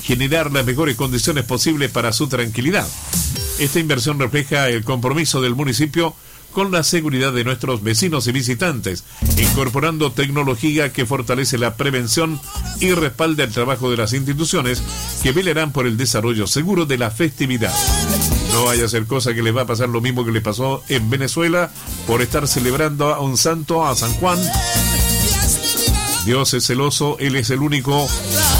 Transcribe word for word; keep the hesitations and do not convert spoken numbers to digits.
generar las mejores condiciones posibles para su tranquilidad. Esta inversión refleja el compromiso del municipio con la seguridad de nuestros vecinos y visitantes, incorporando tecnología que fortalece la prevención y respalda el trabajo de las instituciones que velarán por el desarrollo seguro de la festividad. No vaya a ser cosa que les va a pasar lo mismo que les pasó en Venezuela por estar celebrando a un santo, a San Juan. Dios es celoso, Él es el único